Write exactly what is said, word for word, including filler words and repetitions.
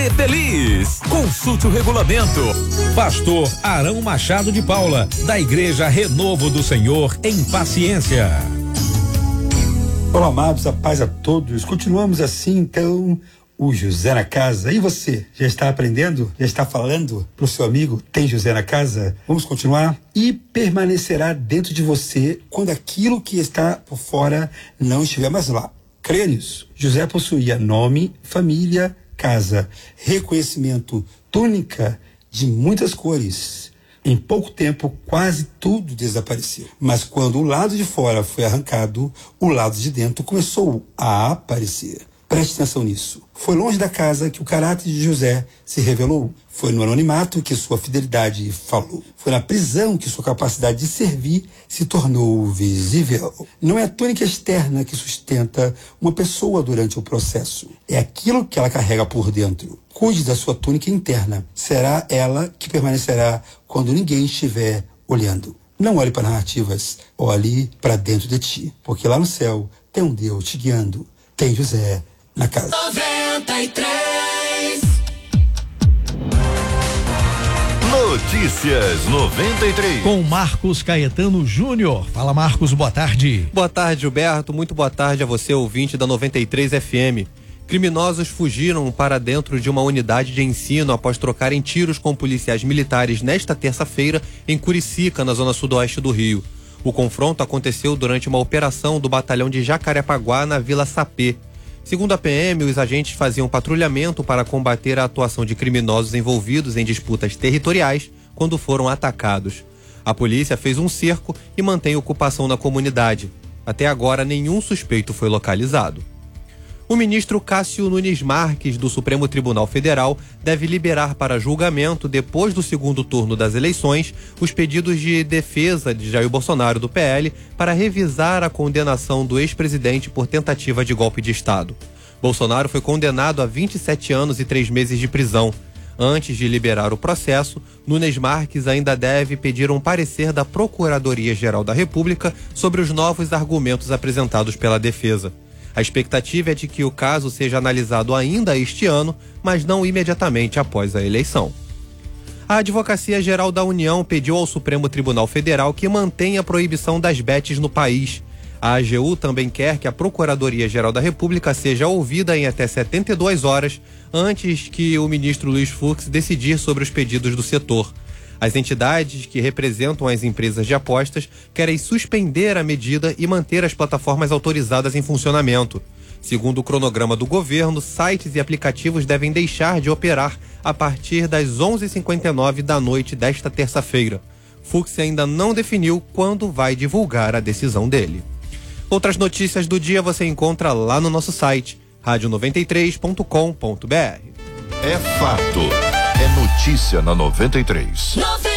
ser feliz. Consulte o regulamento. Pastor Arão Machado de Paula, da Igreja Renovo do Senhor em Paciência. Olá, amados, a paz a todos. Continuamos assim, então, o José na Casa. E você, já está aprendendo? Já está falando para o seu amigo, tem José na Casa? Vamos continuar? E permanecerá dentro de você quando aquilo que está por fora não estiver mais lá. Creia nisso. José possuía nome, família, casa, reconhecimento, túnica de muitas cores. Em pouco tempo, quase tudo desapareceu. Mas quando o lado de fora foi arrancado, o lado de dentro começou a aparecer. Preste atenção nisso. Foi longe da casa que o caráter de José se revelou. Foi no anonimato que sua fidelidade falou. Foi na prisão que sua capacidade de servir se tornou visível. Não é a túnica externa que sustenta uma pessoa durante o processo. É aquilo que ela carrega por dentro. Cuide da sua túnica interna. Será ela que permanecerá quando ninguém estiver olhando. Não olhe para narrativas, olhe para dentro de ti. Porque lá no céu tem um Deus te guiando. Tem José na Casa. noventa e três Notícias noventa e três. Com Marcos Caetano Júnior. Fala, Marcos, boa tarde. Boa tarde, Gilberto. Muito boa tarde a você, ouvinte da noventa e três F M. Criminosos fugiram para dentro de uma unidade de ensino após trocarem tiros com policiais militares nesta terça-feira em Curicica, na zona sudoeste do Rio. O confronto aconteceu durante uma operação do batalhão de Jacarepaguá, na Vila Sapê. Segundo a P M, os agentes faziam patrulhamento para combater a atuação de criminosos envolvidos em disputas territoriais quando foram atacados. A polícia fez um cerco e mantém ocupação na comunidade. Até agora, nenhum suspeito foi localizado. O ministro Cássio Nunes Marques, do Supremo Tribunal Federal, deve liberar para julgamento, depois do segundo turno das eleições, os pedidos de defesa de Jair Bolsonaro, do P L, para revisar a condenação do ex-presidente por tentativa de golpe de Estado. Bolsonaro foi condenado a vinte e sete anos e três meses de prisão. Antes de liberar o processo, Nunes Marques ainda deve pedir um parecer da Procuradoria-Geral da República sobre os novos argumentos apresentados pela defesa. A expectativa é de que o caso seja analisado ainda este ano, mas não imediatamente após a eleição. A Advocacia Geral da União pediu ao Supremo Tribunal Federal que mantenha a proibição das bets no país. A A G U também quer que a Procuradoria-Geral da República seja ouvida em até setenta e duas horas antes que o ministro Luiz Fux decidir sobre os pedidos do setor. As entidades que representam as empresas de apostas querem suspender a medida e manter as plataformas autorizadas em funcionamento. Segundo o cronograma do governo, sites e aplicativos devem deixar de operar a partir das onze e cinquenta e nove da noite desta terça-feira. Fux ainda não definiu quando vai divulgar a decisão dele. Outras notícias do dia você encontra lá no nosso site, rádio noventa e três ponto com ponto br. É fato. É notícia na noventa e três. noventa